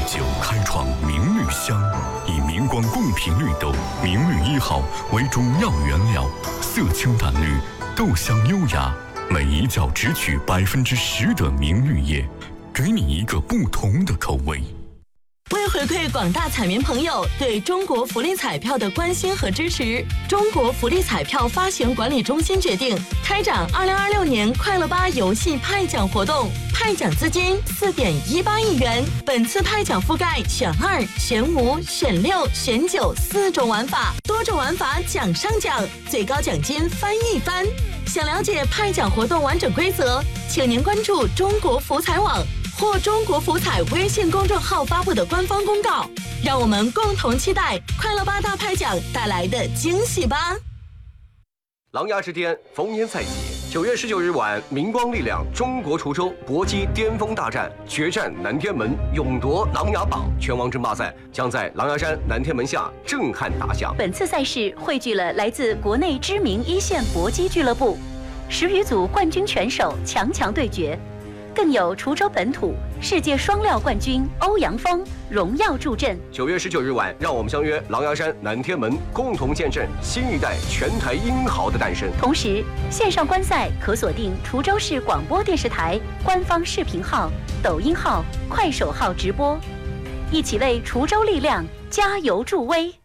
酒开创明绿香，以明光贡品绿豆明绿1号为主要原料，色清淡绿，豆香优雅，每一角只取10%的明绿叶，给你一个不同的口味。 为回馈广大彩民朋友对中国福利彩票的关心和支持，中国福利彩票发行管理中心决定开展2026年快乐8游戏派奖活动，派奖资金4.18亿元。本次派奖覆盖选2、选5、选6、选94种玩法，多种玩法奖上奖，最高奖金翻一番。想了解派奖活动完整规则，请您关注中国福彩网或中国福彩微信公众号发布的官方公告，让我们共同期待快乐8大派奖带来的惊喜吧。 琅琊之巅逢年赛季，9月19日晚，明光力量中国滁州搏击巅峰大战，决战南天门，勇夺琅琊榜。拳王争霸赛将在狼牙山南天门下震撼打响。 本次赛事汇聚了来自国内知名一线搏击俱乐部10余组冠军拳手强对决，更有滁州本土世界双料冠军欧阳锋荣耀助阵。 9月19日晚，让我们相约狼牙山南天门，共同见证新一代拳台英豪的诞生。 同时，线上观赛可锁定滁州市广播电视台官方视频号、抖音号、快手号直播，一起为滁州力量加油助威。